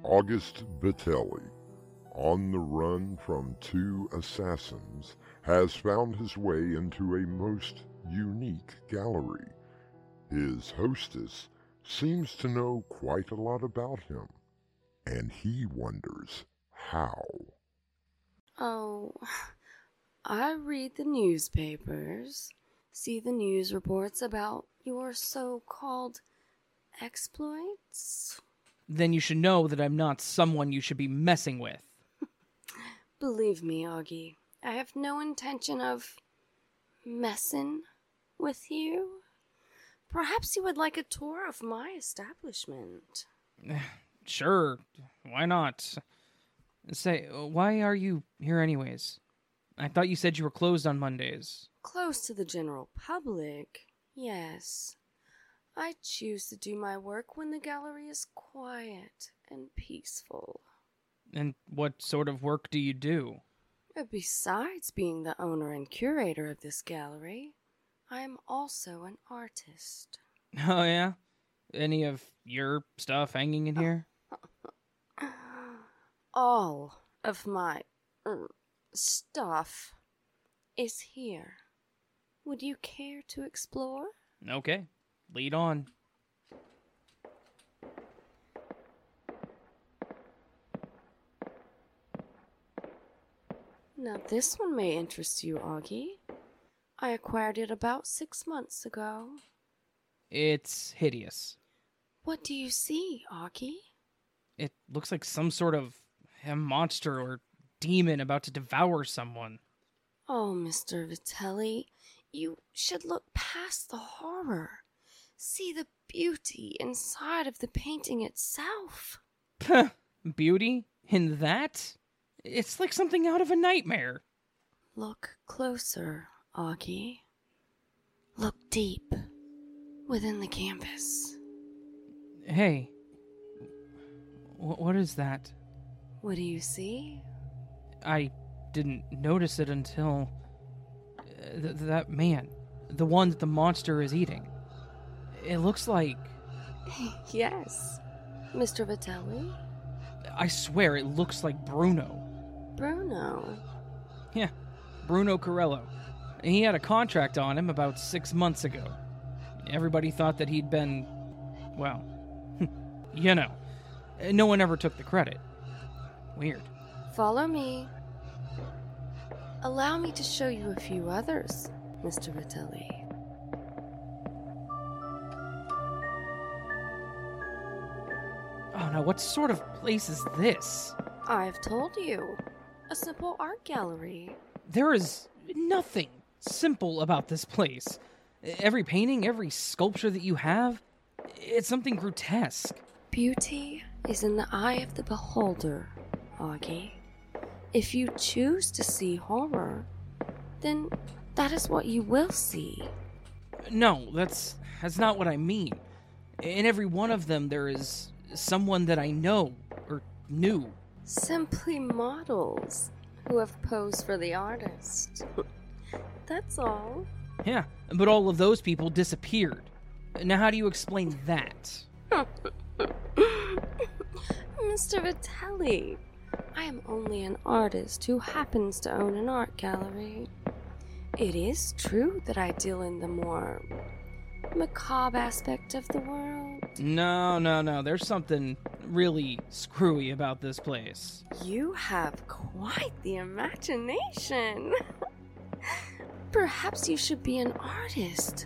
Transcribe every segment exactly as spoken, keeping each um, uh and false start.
August Vitelli, on the run from two assassins, has found his way into a most unique gallery. His hostess seems to know quite a lot about him, and he wonders how. Oh, I read the newspapers, see the news reports about your so-called exploits. Then you should know that I'm not someone you should be messing with. Believe me, Augie, I have no intention of messing with you. Perhaps you would like a tour of my establishment. Sure, why not? Say, why are you here anyways? I thought you said you were closed on Mondays. Close to the general public, yes. I choose to do my work when the gallery is quiet and peaceful. And what sort of work do you do? Besides being the owner and curator of this gallery, I am also an artist. Oh yeah? Any of your stuff hanging in here? All of my er, stuff is here. Would you care to explore? Okay, lead on. Now this one may interest you, Augie. I acquired it about six months ago. It's hideous. What do you see, Augie? It looks like some sort of a monster or demon about to devour someone. Oh, Mister Vitelli, you should look past the horror. See the beauty inside of the painting itself. Beauty? In that? It's like something out of a nightmare. Look closer, Augie. Look deep within the canvas. Hey, w- what is that? What do you see? I didn't notice it until uh, th- that man, the one that the monster is eating. It looks like... Yes, Mister Vitelli. I swear it looks like Bruno. Bruno? Yeah, Bruno Corello. He had a contract on him about six months ago. Everybody thought that he'd been, well, you know. No one ever took the credit. Weird. Follow me. Allow me to show you a few others, Mister Vitelli. Oh, now what sort of place is this? I've told you. A simple art gallery. There is nothing simple about this place. Every painting, every sculpture that you have, it's something grotesque. Beauty is in the eye of the beholder, Augie. If you choose to see horror, then that is what you will see. No, that's that's not what I mean. In every one of them, there is someone that I know or knew. Simply models who have posed for the artist. That's all. Yeah, but all of those people disappeared. Now how do you explain that? Mister Vitelli, I am only an artist who happens to own an art gallery. It is true that I deal in the more macabre aspect of the world. No, no, no. There's something really screwy about this place. You have quite the imagination. Perhaps you should be an artist.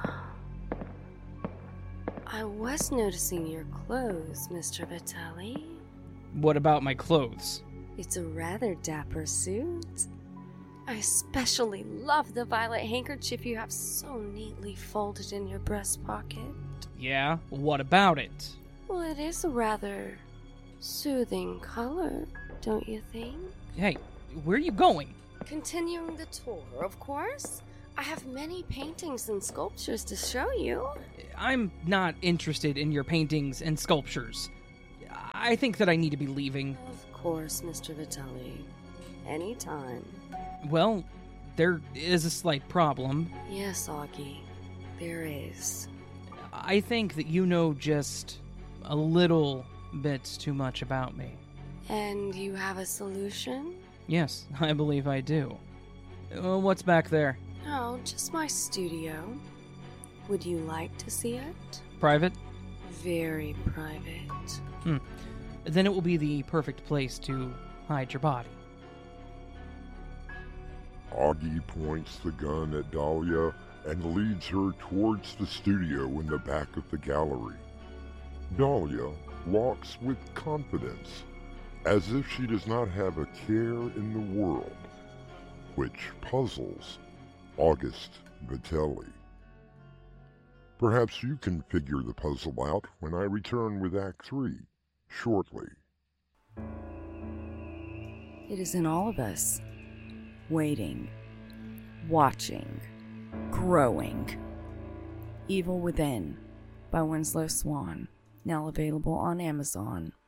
I was noticing your clothes, Mister Vitelli. What about my clothes? It's a rather dapper suit. I especially love the violet handkerchief you have so neatly folded in your breast pocket. Yeah, what about it? Well, it is a rather soothing color, don't you think? Hey, where are you going? Continuing the tour, of course. I have many paintings and sculptures to show you. I'm not interested in your paintings and sculptures. I think that I need to be leaving. Of course, Mister Vitelli. Anytime. Well, there is a slight problem. Yes, Augie, there is. I think that you know just a little bit too much about me. And you have a solution? Yes, I believe I do. Uh, what's back there? Oh, just my studio. Would you like to see it? Private? Very private. Hmm. Then it will be the perfect place to hide your body. Augie points the gun at Dahlia and leads her towards the studio in the back of the gallery. Dahlia walks with confidence, as if she does not have a care in the world, which puzzles August Vitelli. Perhaps you can figure the puzzle out when I return with Act three, shortly. It is in all of us, waiting, watching, growing. Evil Within by Winslow Swan, now available on Amazon.